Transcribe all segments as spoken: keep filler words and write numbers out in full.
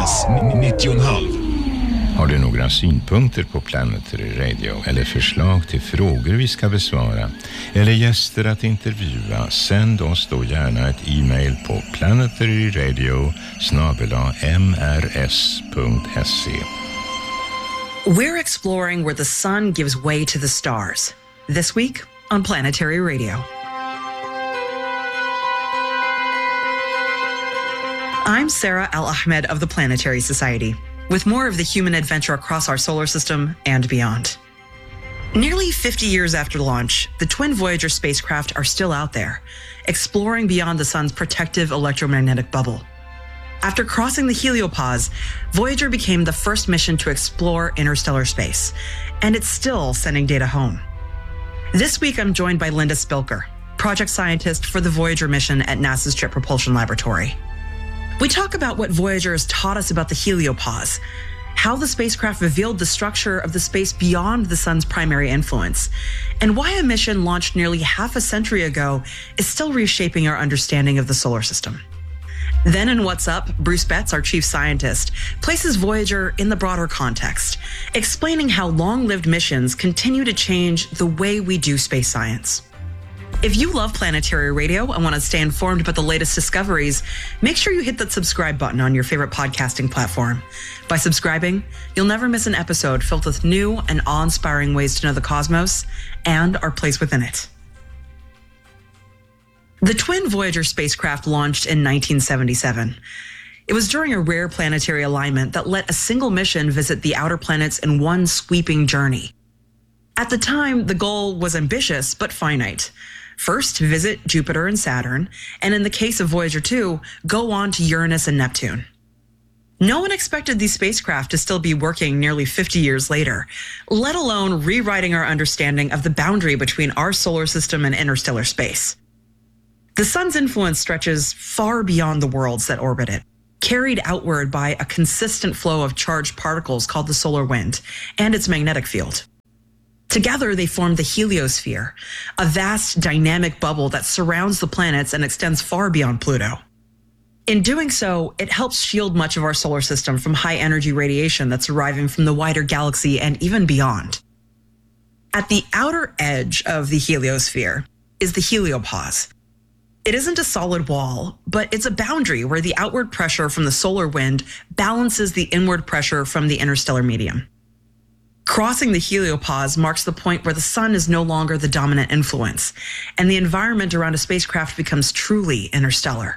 X nittio komma fem. Har du några synpunkter på Planetary Radio eller förslag till frågor vi ska besvara eller gäster att intervjua, sänd oss då gärna ett e-mail på planetaryradio snabel-a m r s punkt s e. We're exploring where the sun gives way to the stars. This week on Planetary Radio. I'm Sarah Al-Ahmed of the Planetary Society, with more of the human adventure across our solar system and beyond. Nearly fifty years after launch, the twin Voyager spacecraft are still out there, exploring beyond the sun's protective electromagnetic bubble. After crossing the heliopause, Voyager became the first mission to explore interstellar space, and it's still sending data home. This week, I'm joined by Linda Spilker, project scientist for the Voyager mission at NASA's Jet Propulsion Laboratory. We talk about what Voyager has taught us about the heliopause, how the spacecraft revealed the structure of the space beyond the sun's primary influence, and why a mission launched nearly half a century ago is still reshaping our understanding of the solar system. Then in What's Up, Bruce Betts, our chief scientist, places Voyager in the broader context, explaining how long-lived missions continue to change the way we do space science. If you love Planetary Radio and want to stay informed about the latest discoveries, make sure you hit that subscribe button on your favorite podcasting platform. By subscribing, you'll never miss an episode filled with new and awe-inspiring ways to know the cosmos and our place within it. The twin Voyager spacecraft launched in nineteen seventy-seven. It was during a rare planetary alignment that let a single mission visit the outer planets in one sweeping journey. At the time, the goal was ambitious but finite. First, visit Jupiter and Saturn, and in the case of Voyager two, go on to Uranus and Neptune. No one expected these spacecraft to still be working nearly fifty years later, let alone rewriting our understanding of the boundary between our solar system and interstellar space. The sun's influence stretches far beyond the worlds that orbit it, carried outward by a consistent flow of charged particles called the solar wind and its magnetic field. Together, they form the heliosphere, a vast dynamic bubble that surrounds the planets and extends far beyond Pluto. In doing so, it helps shield much of our solar system from high-energy radiation that's arriving from the wider galaxy and even beyond. At the outer edge of the heliosphere is the heliopause. It isn't a solid wall, but it's a boundary where the outward pressure from the solar wind balances the inward pressure from the interstellar medium. Crossing the heliopause marks the point where the sun is no longer the dominant influence, and the environment around a spacecraft becomes truly interstellar.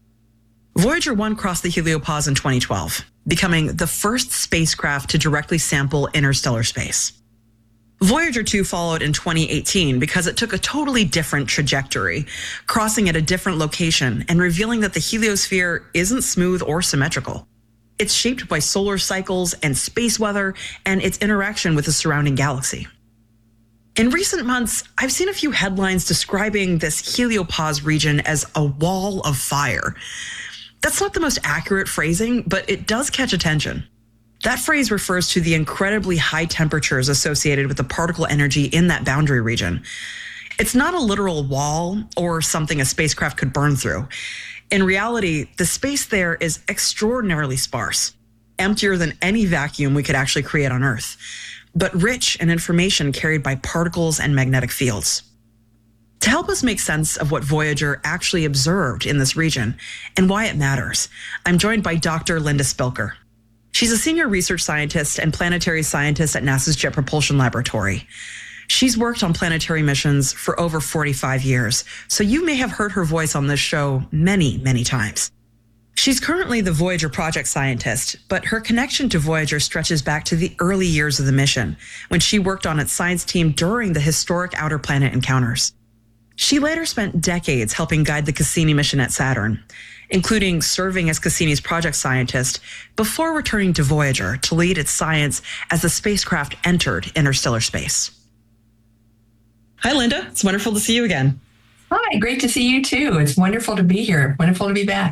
Voyager one crossed the heliopause in twenty twelve, becoming the first spacecraft to directly sample interstellar space. Voyager two followed in twenty eighteen because it took a totally different trajectory, crossing at a different location and revealing that the heliosphere isn't smooth or symmetrical. It's shaped by solar cycles and space weather and its interaction with the surrounding galaxy. In recent months, I've seen a few headlines describing this heliopause region as a wall of fire. That's not the most accurate phrasing, but it does catch attention. That phrase refers to the incredibly high temperatures associated with the particle energy in that boundary region. It's not a literal wall or something a spacecraft could burn through. In reality, the space there is extraordinarily sparse, emptier than any vacuum we could actually create on Earth, but rich in information carried by particles and magnetic fields. To help us make sense of what Voyager actually observed in this region and why it matters, I'm joined by Doctor Linda Spilker. She's a senior research scientist and planetary scientist at NASA's Jet Propulsion Laboratory. She's worked on planetary missions for over forty-five years, so you may have heard her voice on this show many, many times. She's currently the Voyager project scientist, but her connection to Voyager stretches back to the early years of the mission, when she worked on its science team during the historic outer planet encounters. She later spent decades helping guide the Cassini mission at Saturn, including serving as Cassini's project scientist before returning to Voyager to lead its science as the spacecraft entered interstellar space. Hi, Linda. It's wonderful to see you again. Hi, great to see you too. It's wonderful to be here. Wonderful to be back.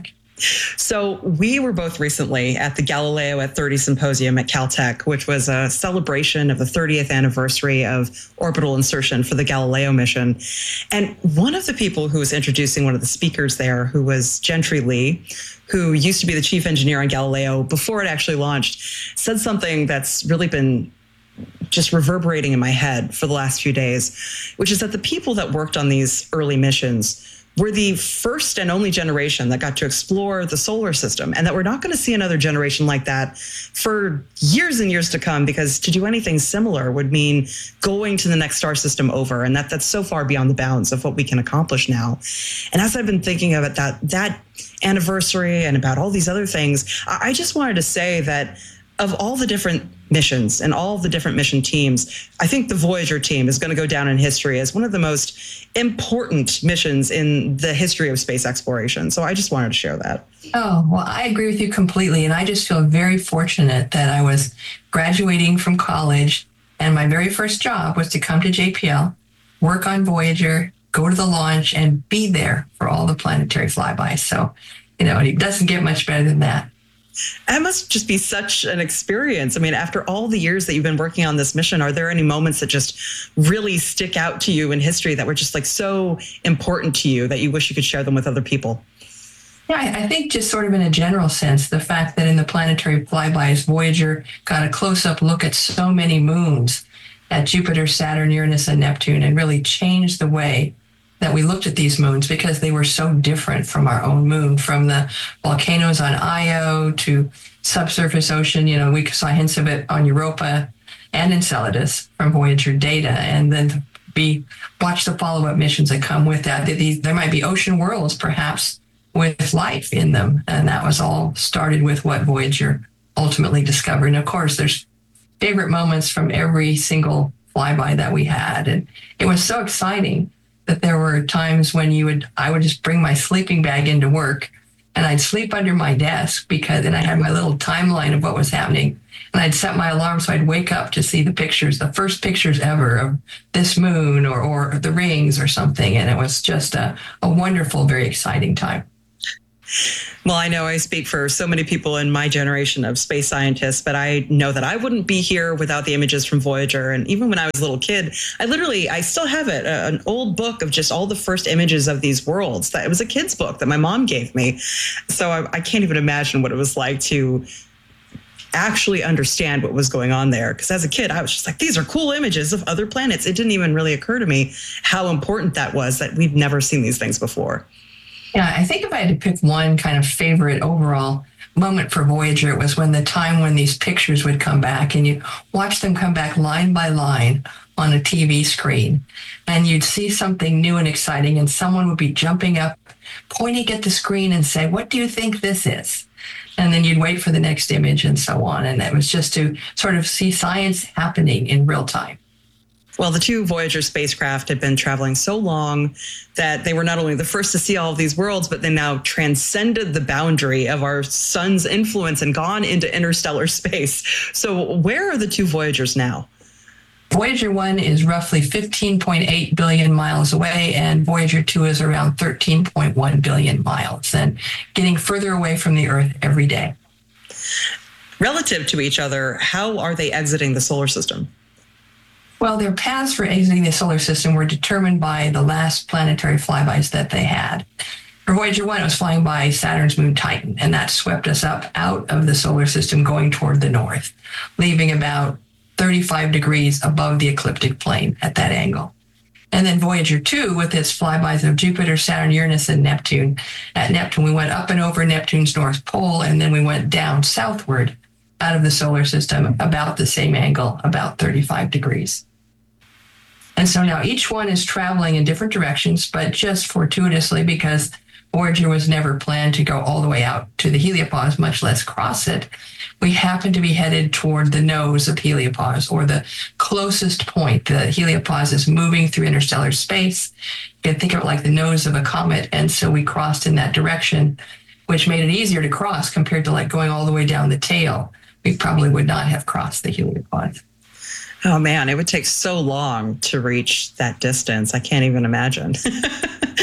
So we were both recently at the Galileo at thirty Symposium at Caltech, which was a celebration of the thirtieth anniversary of orbital insertion for the Galileo mission. And one of the people who was introducing one of the speakers there, who was Gentry Lee, who used to be the chief engineer on Galileo before it actually launched, said something that's really been just reverberating in my head for the last few days, which is that the people that worked on these early missions were the first and only generation that got to explore the solar system, and that we're not going to see another generation like that for years and years to come, because to do anything similar would mean going to the next star system over, and that that's so far beyond the bounds of what we can accomplish now. And as I've been thinking about that that anniversary and about all these other things, I just wanted to say that of all the different missions and all the different mission teams, I think the Voyager team is going to go down in history as one of the most important missions in the history of space exploration. So I just wanted to share that. Oh, well, I agree with you completely. And I just feel very fortunate that I was graduating from college, and my very first job was to come to J P L, work on Voyager, go to the launch, and be there for all the planetary flybys. So, you know, it doesn't get much better than that. That must just be such an experience. I mean, after all the years that you've been working on this mission, are there any moments that just really stick out to you in history that were just like so important to you that you wish you could share them with other people? Yeah, I think just sort of in a general sense, the fact that in the planetary flybys, Voyager got a close-up look at so many moons, at Jupiter, Saturn, Uranus, and Neptune, and really changed the way that we looked at these moons, because they were so different from our own moon, from the volcanoes on Io to subsurface ocean. You know, we saw hints of it on Europa and Enceladus from Voyager data, and then we watch the follow-up missions that come with that. These, there might be ocean worlds, perhaps, with life in them, and that was all started with what Voyager ultimately discovered. And of course, there's favorite moments from every single flyby that we had, and it was so exciting that there were times when you would, I would just bring my sleeping bag into work, and I'd sleep under my desk, because then I had my little timeline of what was happening. And I'd set my alarm so I'd wake up to see the pictures, the first pictures ever of this moon or, or the rings or something. And it was just a, a wonderful, very exciting time. Well, I know I speak for so many people in my generation of space scientists, but I know that I wouldn't be here without the images from Voyager. And even when I was a little kid, I literally, I still have it, an old book of just all the first images of these worlds. That it was a kid's book that my mom gave me. So I, I can't even imagine what it was like to actually understand what was going on there. Because as a kid, I was just like, these are cool images of other planets. It didn't even really occur to me how important that was, that we'd never seen these things before. Yeah, I think if I had to pick one kind of favorite overall moment for Voyager, it was when the time when these pictures would come back, and you'd watch them come back line by line on a T V screen, and you'd see something new and exciting, and someone would be jumping up, pointing at the screen and say, "What do you think this is?" And then you'd wait for the next image and so on. And it was just to sort of see science happening in real time. Well, the two Voyager spacecraft had been traveling so long that they were not only the first to see all of these worlds, but they now transcended the boundary of our sun's influence and gone into interstellar space. So where are the two Voyagers now? Voyager one is roughly fifteen point eight billion miles away, and Voyager two is around thirteen point one billion miles, and getting further away from the Earth every day. Relative to each other, how are they exiting the solar system? Well, their paths for exiting the solar system were determined by the last planetary flybys that they had. For Voyager one, it was flying by Saturn's moon Titan, and that swept us up out of the solar system going toward the north, leaving about thirty-five degrees above the ecliptic plane at that angle. And then Voyager two, with its flybys of Jupiter, Saturn, Uranus, and Neptune. At Neptune, we went up and over Neptune's north pole, and then we went down southward out of the solar system about the same angle, about thirty-five degrees. And so now each one is traveling in different directions, but just fortuitously, because Voyager was never planned to go all the way out to the heliopause, much less cross it, we happen to be headed toward the nose of heliopause, or the closest point. The heliopause is moving through interstellar space. You can think of it like the nose of a comet. And so we crossed in that direction, which made it easier to cross compared to like going all the way down the tail. We probably would not have crossed the heliopause. Oh man, it would take so long to reach that distance. I can't even imagine.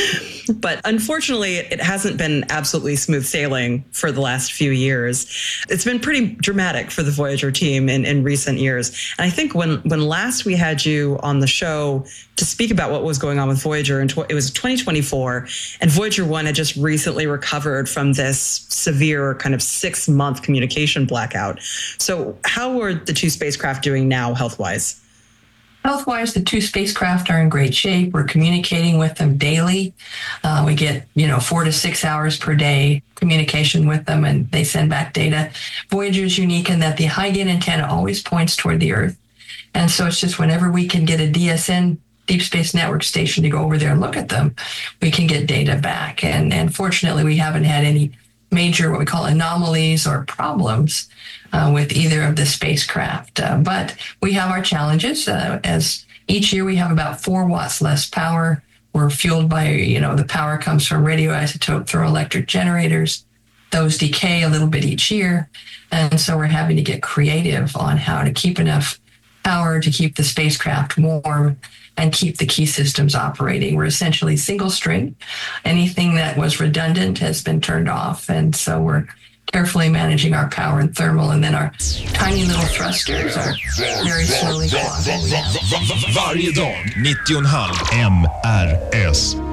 But unfortunately, it hasn't been absolutely smooth sailing for the last few years. It's been pretty dramatic for the Voyager team in, in recent years. And I think when, when last we had you on the show to speak about what was going on with Voyager, and it was twenty twenty-four, and Voyager one had just recently recovered from this severe kind of six-month communication blackout. So how are the two spacecraft doing now health-wise? Health-wise, the two spacecraft are in great shape. We're communicating with them daily. Uh, we get, you know, four to six hours per day communication with them, and they send back data. Voyager is unique in that the high-gain antenna always points toward the Earth. And so it's just whenever we can get a D S N, Deep Space Network station, to go over there and look at them, we can get data back. And, and fortunately, we haven't had any major, what we call anomalies or problems uh, with either of the spacecraft. Uh, but we have our challenges. Uh, as each year we have about four watts less power. We're fueled by, you know, the power comes from radioisotope thermoelectric generators. Those decay a little bit each year. And so we're having to get creative on how to keep enough power to keep the spacecraft warm and keep the key systems operating. We're essentially single string. Anything that was redundant has been turned off. And so we're carefully managing our power and thermal. And then our tiny little thrusters are very slowly falling. Varje dag nittio komma fem M R S.